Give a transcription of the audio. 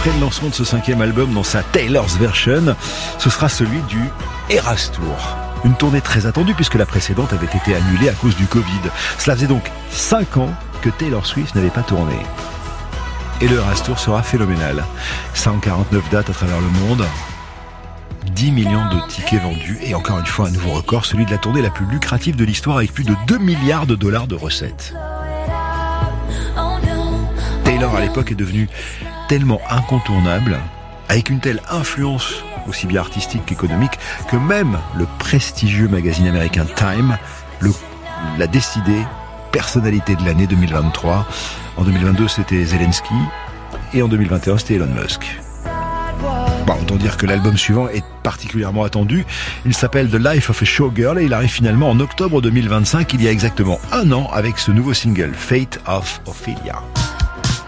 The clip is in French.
après le lancement de ce 5e album dans sa Taylor's Version, ce sera celui du Eras Tour. Une tournée très attendue puisque la précédente avait été annulée à cause du Covid. Cela faisait donc 5 ans que Taylor Swift n'avait pas tourné. Et le Eras Tour sera phénoménal. 149 dates à travers le monde, 10 millions de tickets vendus et encore une fois un nouveau record, celui de la tournée la plus lucrative de l'histoire avec plus de 2 milliards de dollars de recettes. Taylor à l'époque est devenue tellement incontournable, avec une telle influence aussi bien artistique qu'économique, que même le prestigieux magazine américain Time l'a décidé personnalité de l'année 2023. En 2022 c'était Zelensky et en 2021 c'était Elon Musk. Bon, autant dire que l'album suivant est particulièrement attendu. Il s'appelle The Life of a Showgirl et il arrive finalement en octobre 2025, il y a exactement un an, avec ce nouveau single Fate of Ophelia.